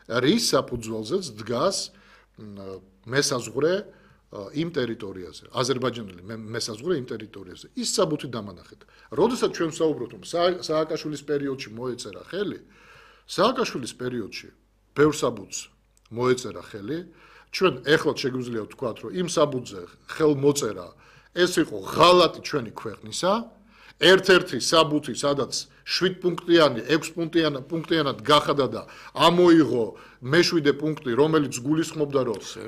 რის საფუძველზეც დგას მესაზღვრე იმ ტერიტორიაზე, აზერბაიჯანელი მესაზღვრე იმ ტერიტორიაზე. ის საბუთი დამანახეთ. როდესაც ჩვენ ვსაუბრობთ, რომ სააკაშვილის პერიოდში მოეწერა ხელი, სააკაშვილის პერიოდში ბევრ საბუთს მოეწერა ხელი, ჩვენ ეხლა შეგვიძლია ვთქვათ, რომ იმ საბუთზე ხელმოწერა ეს იყო ღალატი ჩვენი ქვეყნისა, ერთ-ერთი საბუთი, სადაც 7 პუნქტიანი, 6 პუნქტიანად გახადა და ამოიღო მე-7 პუნქტი, რომელიც გულისხმობდა,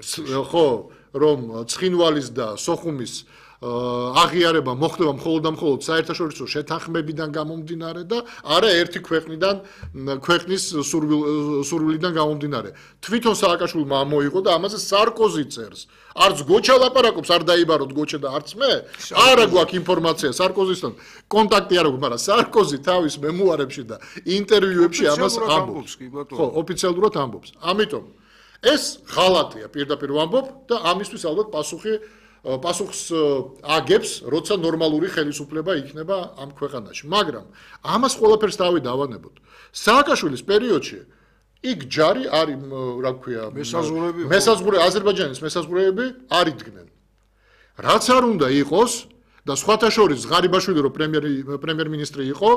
რომ ცხინვალის და სოხუმის აღიარება მოხდება მხოლოდ და მხოლოდ საერთაშორისო შეთანხმებიდან გამომდინარე და არა ერთი ქვეყნის სურვილიდან გამომდინარე. თვითონ სააკაშვილმა ამოიღო და ამაზე სარკოზი წერს. არც გოჩა ლაპარაკობს, არ დაიბაროთ გოჩა და არც მე. არა გვაქვს ინფორმაცია სარკოზისთან. კონტაქტი არ აქვს, მაგრამ სარკოზი თავის მემუარებში და ინტერვიუებში ამას ამბობს. ხო, ოფიციალურად ამბობს. ამიტომ ეს ღალატია, პირდაპირ ვამბობ და ამისთვის ალბათ პასუხს აგებს, როცა ნორმალური ხელისუფლება იქნება ამ ქვეყანაში. მაგრამ ამას ყველაფერს თავი დავანებოთ. სააკაშვილის პერიოდში იქ ჯარი არის, რა ქვია, აზერბაიჯანის მესაზღვრეები არ იდგნენ. რაც არ უნდა იყოს და სხვათა შორის ღარიბაშვილი რო პრემიერ-მინისტრი იყო,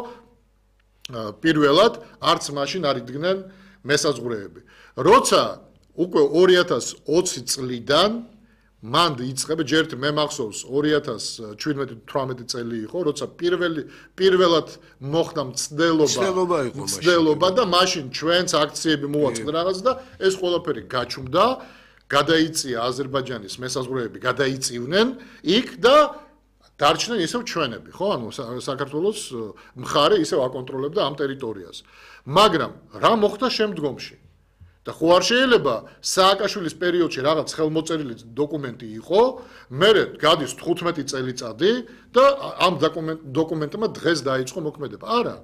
პირველად არც მაშინ არ იდგნენ მესაზღვრეები. როცა უკვე 2020 წლიდან მან იწყება ჯერ მე მახსოვს 2017-18 წელი იყო, როცა პირველად მოხდა მცდელობა და მაშინ ჩვენც აქციები მოვაწყდა რაღაც და ეს ყველაფერი გაჩუმდა, გადაიწია აზერბაიჯანის მესაზღვრეები, გადაიწივნენ იქ და დარჩნენ ისევ ჩვენები, ხო? ანუ საქართველოს მხარე ისევ აკონტროლებდა ამ ტერიტორიას. მაგრამ რა მოხდა შემდგომში? და ხო არ შეიძლება სააკაშვილის პერიოდში რაღაც ხელმოწერილი დოკუმენტი იყო, მერე გადის 15 წელიწადი და ამ დოკუმენტმა დღეს დაიწყო მოქმედება. არა.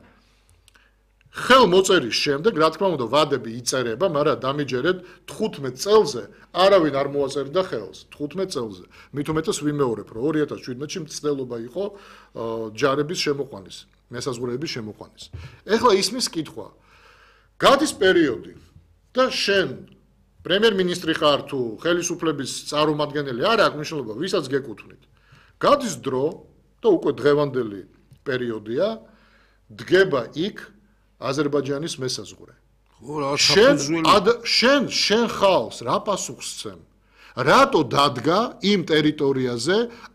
ხელმოწერის შემდეგ, რა თქმა უნდა, ვადები იწერება, მაგრამ დამიჯერეთ 15 წელზე არავინ არ მოაწერდა ხელს. 15 წელზე. მით უმეტეს ვიმეორებ, რომ 2017-ში მცდელობა იყო ჯარების შემოყვანის, მესაზღვრეების შემოყვანის. ეხლა ისმის კითხვა. გადის პერიოდი და შენ პრემიერ-მინისტრი ხარ თუ ხელისუფლების წარმომადგენელი, არა აქვს მნიშვნელობა, ვისაც გეკუთვნით. გადის დრო და უკვე დღევანდელი პერიოდია, დგება იქ აზერბაიჯანის მესაზღვრე. შენ ხალხს რა პასუხს სცემ? რატო დადგა იმ ტერიტორიაზე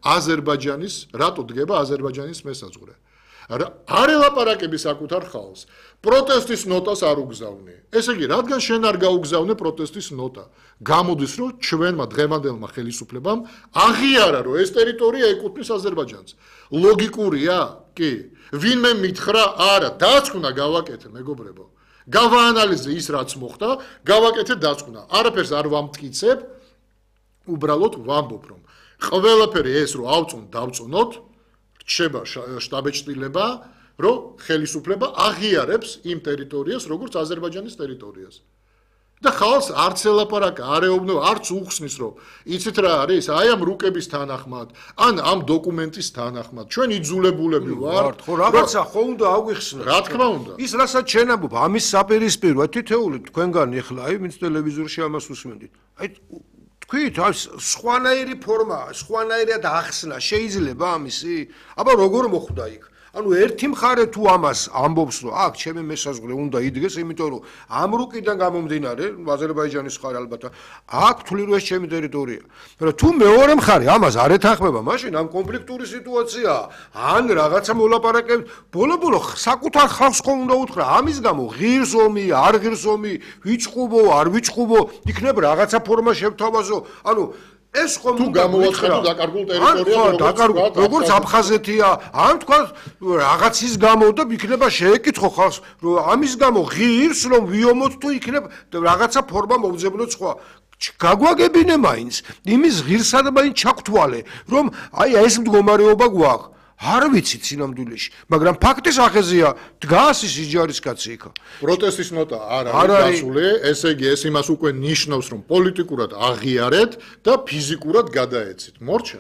რატო დგება აზერბაიჯანის მესაზღვრე? არ ელაპარაკები საკუთარ ხალხს. პროტესტის ნოტას არ უგზავნე. ესე იგი, რადგან შენ არ გაუგზავნე პროტესტის ნოტა, გამოდის, რომ ჩვენმა დღევანდელმა ხელისუფლებამ აღიარა, რომ ეს ტერიტორია ეკუთვნის აზერბაიჯანს. ლოგიკურია? კი. ვინმე მითხრა, არა, დაწკნა გავაკეთე, მეგობრებო. გავაანალიზე ის, რაც მოხდა, გავაკეთე დაწკნა. არაფერს არ ვამტკიცებ, უბრალოდ ვამბობ, რომ ყველაფერი ეს, რომ დავწუნოთ, რჩება შტაბ-ჭრილება, რომ ხელისუფლება აღიარებს იმ ტერიტორიას, როგორც აზერბაიჯანის ტერიტორიას. და ხალხს არც ელაპარაკა, არ ეუბნება, არც უხსნის, რომ იცით რა არის, აი ამ რუკების თანახმად, ან ამ დოკუმენტის თანახმად, ჩვენ იძულებულები ვართ, ხო რაღაცა ხო უნდა აგვიხსნას. რა თქმა უნდა. ის რასაც შენ ამბობ, ამის საპირისპიროა თითოეული თქვენგან ეხლა, აი ვინც ტელევიზორში ამას უსმენდით. აი თქვით, სხვანაირი ფორმა, სხვანაირად ახსნა შეიძლება ამისი? აბა როგორ მოხვდა იქ? ანუ ერთი მხარე თუ ამას ამბობს, რომ აქ ჩემი მესაზღვრე უნდა იდგეს, იმიტომ რომ ამ რუკიდან გამომდინარე, აზერბაიჯანის მხარე ალბათ, აქ თვლი რომ ეს ჩემი ტერიტორია. მაგრამ თუ მეორე მხარე ამას არ ეთანხმება, მაშინ ამ კონფლიქტური სიტუაციაა. ან რაღაცა მოლაპარაკებთ, ბოლო-ბოლო საკუთარ ხალხს ხო უნდა უთხრა, ამის გამო ღირს ომი, არ ღირს ომი, ვიჭყუბო, არ ვიჭყუბო, იქნებ რაღაცა ფორმა შევთავაზო. ანუ ეს ხომ თუ გამოვაცხადო დაკარგულ ტერიტორია, როგორც აფხაზეთია, ან თქვა რაღაცის გამო და იქნება შეეკითხო ხალხს, რომ ამის გამო ღირს რომ ვიომოთ თუ იქნება რაღაცა ფორმა მოვძებნოთ სხვა. გაგვაგებინე მაინც იმის ღირსად მაინც ჩაგვთვალე, რომ აი ეს მდგომარეობა გვაქვს. არ ვიცით სინამდვილეში, მაგრამ ფაქტის ახეზია, დგას ის ჯარისკაცი იქ. პროტესტის ნოტა არ არის დასული, ესე იგი ეს იმას უკვე ნიშნავს, რომ პოლიტიკურად აღიარეთ და ფიზიკურად გადაეცით. მორჩა?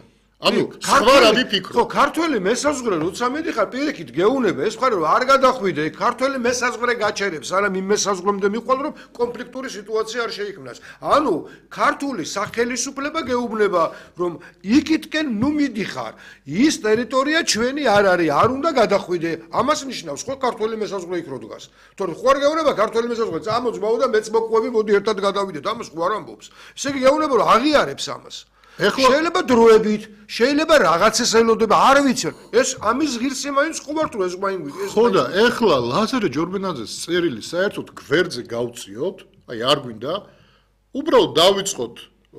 ანუ სხვა რა ვიფიქრო? ხო, ქართველი მესაზღვრე როცა მედიხარ პირიქით გეუნება, ეს ხარ რომ არ გადახვიდე, ქართველი მესაზღვრე გაჩერებს, არამე იმ მესაზღვრემდე მიყვალ რომ კონფლიქტური სიტუაცია არ შეიქმნას. ანუ ქართული სახელისუფლება გეუბნება რომ იქითკენ ნუ მიდიხარ, ის ტერიტორია ჩვენი არ არის, არ უნდა გადახვიდე. ამას ნიშნავს ხო ქართველი მესაზღვრე იქ რო დგას. თორე ხო არ გეუბნება ქართველი მესაზღვრე, წამოძმაო და მეც მოყვები, მოდი ერთად გადავიდეთ. ამას ხო არ ამბობს. ესე იგი გეუბნება რომ აღიარებს ამას. შეიძლება დროებით, შეიძლება რაღაცას ელოდება, არ ვიცი. ეს ამის ღირსი მაინც ხوار თუ ეს მაინც ხო და ეხლა ლაზარე ჯორბენაძეს წერილი საერთოდ გვერდზე გავწიოთ, აი არ გვინდა, უბრალოდ დავიწყოთ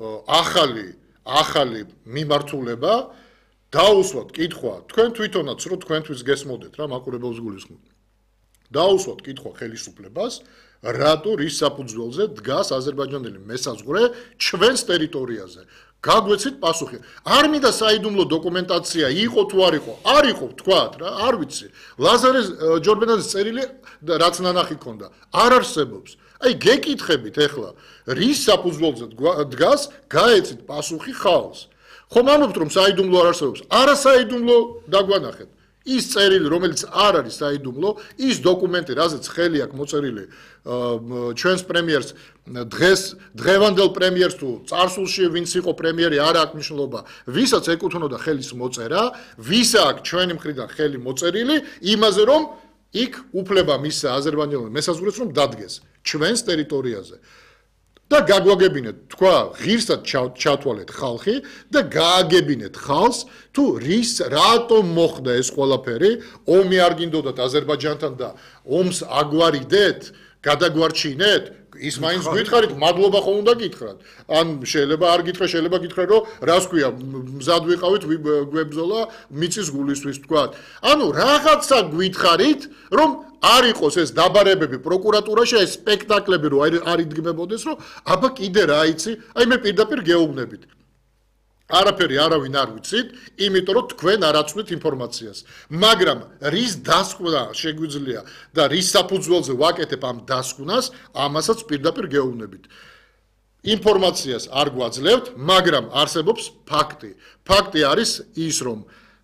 ახალი მიმართულება, დაუსვათ კითხვა, თქვენ თვითონაც რომ თქვენთვის გესმოდეთ რა მაყურებელს გულისხმობ. დაუსვათ კითხვა ხელისუფლებას, რატო რის საფუძველზე დგას აზერბაიჯანელი მესაზღვრე ჩვენს ტერიტორიაზე. გაგვეცით პასუხი. არ მინდა საიდუმლო დოკუმენტაცია იყო თუ არ იყო. არ იყო, თქვათ რა, არ ვიცი. ლაზარე ჯორბენაძის წერილი რაც ნანახი ქონდა, არ არსებობს. აი გეკითხებით ეხლა, რის საფუძველზე დგას, გაეცით პასუხი ხალხს. ხომ ამბობთ რომ საიდუმლო არ არსებობს. არასაიდუმლო დაგვანახეთ. ის წერილი, რომელიც არ არის საიდუმლო, ის დოკუმენტი, რაზეც ხელი აქვს მოწერილი ჩვენს პრემიერს, დღევანდელ პრემიერს თუ წარსულში ვინც იყო პრემიერი, არ აქვს მნიშვნელობა, ვისაც ეკუთვნოდა ხელის მოწერა, ვის აქვს ჩვენი მხრიდან ხელი მოწერილი, იმაზე რომ იქ უფლება მისცა აზერბაიჯანელ მესაზღვრეს რომ დადგეს ჩვენს ტერიტორიაზე. და გაგვაგებინეთ, თქვა, ღირსად ჩათვალეთ ხალხი და გააგებინეთ ხალხს, თუ რატომ მოხდა ეს ყველაფერი, ომი არ გინდოდათ აზერბაიჯანთან და ომს აგვარიდეთ, გადაგვარჩინეთ, ის მაინც გითხარით, მადლობა ხო უნდა გითხრათ. ან შეიძლება არ გითხრა, შეიძლება გითხრა, რომ რას ქვია, მზად ვიყავით გვებზოლა მიწის გულისთვის, თქვა. ანუ რაღაცა გითხარით, რომ არ იყოს ეს დაბარებები პროკურატურაში, ეს სპექტაკლები რომ არ იდგმებოდეს, რომ აბა კიდე რა იცი, აი მე პირდაპირ გეუბნებით. არაფერი არავინ არ ვიცით, იმიტომ რომ თქვენ არ აწვდით ინფორმაციას. მაგრამ რის დასკვნა შეგვიძლია და რის საფუძველზე ვაკეთებ ამ დასკვნას, ამასაც პირდაპირ გეუბნებით. ინფორმაციას არ გვაძლევთ, მაგრამ არსებობს ფაქტი. ფაქტი არის ის, რომ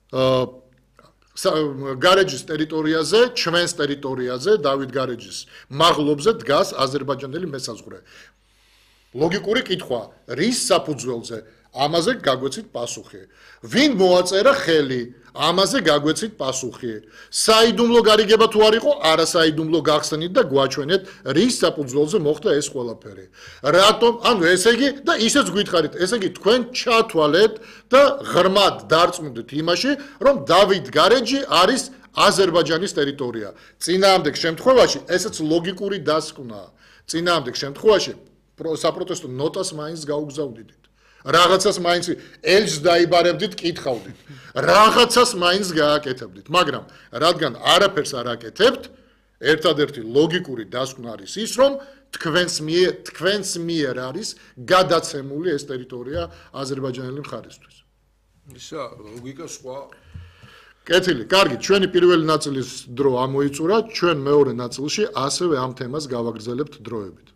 გარეჯის ტერიტორიაზე, ჩვენს ტერიტორიაზე, დავით გარეჯის მაღლობზე დგას აზერბაიჯანელი მესაზღვრე. ლოგიკური კითხვა, რის საფუძველზე? ამაზე გაგვეცით პასუხი. ვინ მოაწერა ხელი? ამაზე გაგვეცით პასუხი. საიდუმლო გარიგება თუ არ იყო, არასაიდუმლო გახსნით და გვაჩვენეთ, რის საფუძველზე მოხდა ეს ყველაფერი. რატომ? ანუ ესე იგი და ისეც გითხარით, ესე იგი თქვენ ჩათვალეთ და ღრმად დარწმუნდით იმაში, რომ დავით გარეჯი არის აზერბაიჯანის ტერიტორია. წინააღმდეგ შემთხვევაში ესეც ლოგიკური დასკვნაა. წინააღმდეგ შემთხვევაში საპროტესტო ნოტას მაინც გაუგზავნიდით. რაღაცას მაინც ელჯს დაიბარებდით, კითხავდით. რაღაცას მაინც გააკეთებდით, მაგრამ რადგან არაფერს არ აკეთებთ, ერთადერთი ლოგიკური დასკვნა არის ის, რომ თქვენს მიერ არის გადაცემული ეს ტერიტორია აზერბაიჯანელი მხარისთვის. ისა ლოგიკა სხვა. კეთილი, კარგი, ჩვენი პირველი ნაწილის დრო ამოიწურა, ჩვენ მეორე ნაწილში ასევე ამ თემას გავაგრძელებთ დროებით.